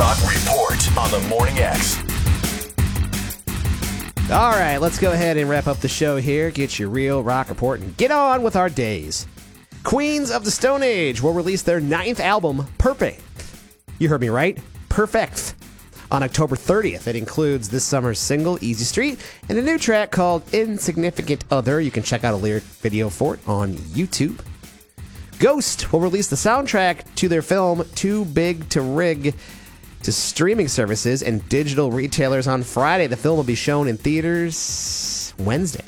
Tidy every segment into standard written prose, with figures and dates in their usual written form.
Rock Report on the Morning X. All right, let's go ahead and wrap up the show here. Get your Real Rock Report and get on with our days. Queens of the Stone Age will release their 9th album, Perfect. You heard me right, Perfect. On October 30th, it includes this summer's single, Easy Street, and a new track called Insignificant Other. You can check out a lyric video for it on YouTube. Ghost will release the soundtrack to their film, Too Big to Rig, to streaming services and digital retailers on Friday. The film will be shown in theaters Wednesday.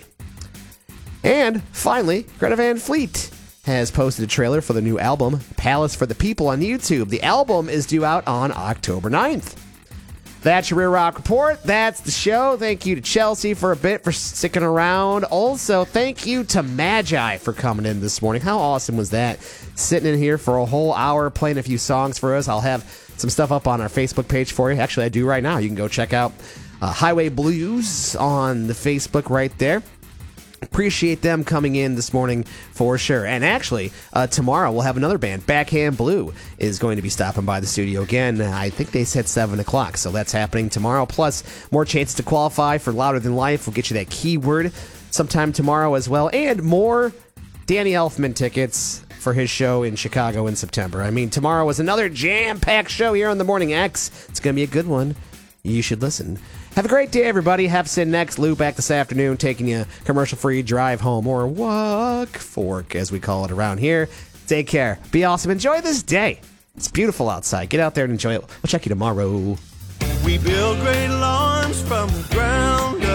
And finally, Greta Van Fleet has posted a trailer for the new album, Palace for the People, on YouTube. The album is due out on October 9th. That's your Real Rock Report. That's the show. Thank you to Chelsea for sticking around. Also, thank you to Magi for coming in this morning. How awesome was that? Sitting in here for a whole hour playing a few songs for us. I'll have some stuff up on our Facebook page for you. Actually, I do right now. You can go check out Highway Blues on the Facebook right there. Appreciate them coming in this morning for sure. And actually, tomorrow we'll have another band. Backhand Blue is going to be stopping by the studio again. I think they said 7 o'clock, so that's happening tomorrow. Plus, more chances to qualify for Louder Than Life. We'll get you that keyword sometime tomorrow as well. And more Danny Elfman tickets for his show in Chicago in September. I mean, tomorrow is another jam-packed show here on The Morning X. It's going to be a good one. You should listen. Have a great day, everybody. Hefson next. Lou back this afternoon, taking you commercial-free drive home, or walk fork, as we call it around here. Take care. Be awesome. Enjoy this day. It's beautiful outside. Get out there and enjoy it. We'll check you tomorrow. We build great lawns from the ground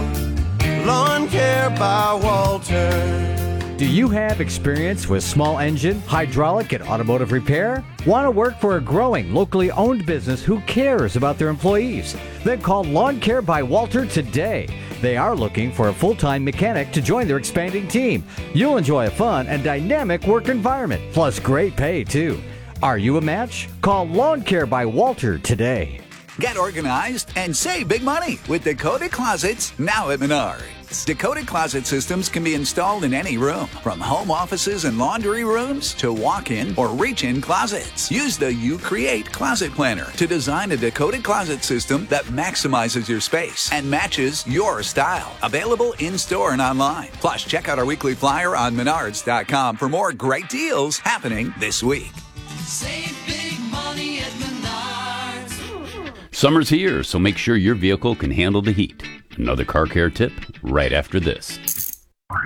up. Lawn Care by Walter. Do you have experience with small engine, hydraulic, and automotive repair? Want to work for a growing, locally owned business who cares about their employees? Then call Lawn Care by Walter today. They are looking for a full-time mechanic to join their expanding team. You'll enjoy a fun and dynamic work environment, plus great pay, too. Are you a match? Call Lawn Care by Walter today. Get organized and save big money with Dakota Closets, now at Menards. Dakota Closet systems can be installed in any room, from home offices and laundry rooms to walk-in or reach-in closets. Use the You Create Closet Planner to design a Dakota Closet system that maximizes your space and matches your style. Available in-store and online. Plus, check out our weekly flyer on Menards.com for more great deals happening this week. Save big money at Menards. Summer's here, so make sure your vehicle can handle the heat. Another car care tip right after this.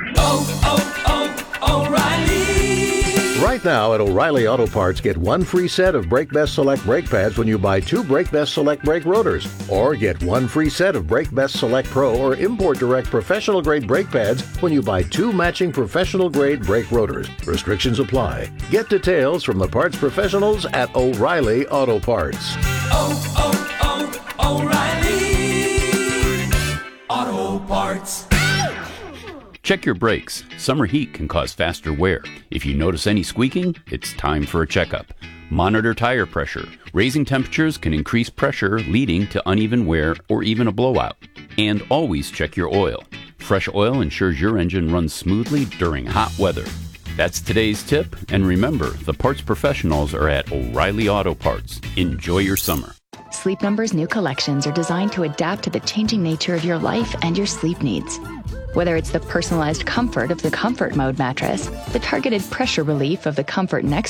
O'Reilly! Right now at O'Reilly Auto Parts, get one free set of Brake Best Select brake pads when you buy 2 Brake Best Select brake rotors. Or get one free set of Brake Best Select Pro or Import Direct professional grade brake pads when you buy 2 matching professional grade brake rotors. Restrictions apply. Get details from the parts professionals at O'Reilly Auto Parts. O'Reilly Auto Parts. Check your brakes. Summer heat can cause faster wear. If you notice any squeaking, it's time for a checkup. Monitor tire pressure. Raising temperatures can increase pressure, leading to uneven wear or even a blowout. And always check your oil. Fresh oil ensures your engine runs smoothly during hot weather. That's today's tip, and remember, the parts professionals are at O'Reilly Auto Parts. Enjoy your summer. Sleep Number's new collections are designed to adapt to the changing nature of your life and your sleep needs. Whether it's the personalized comfort of the Comfort Mode mattress, the targeted pressure relief of the Comfort Next